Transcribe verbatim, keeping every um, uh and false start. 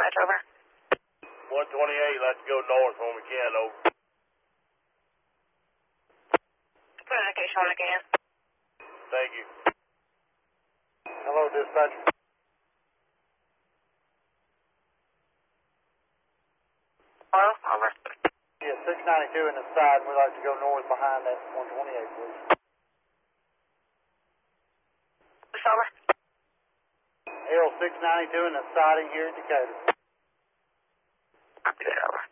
dispatch, over. one twenty-eight, let's go north when we can, over. Communication on again. Thank you. Hello, dispatch. Hello, over. Yeah, six ninety-two in the side, we'd like to go north behind that one twenty-eight, please. Over. L six ninety-two in the siding here in Decatur. Copy that, over.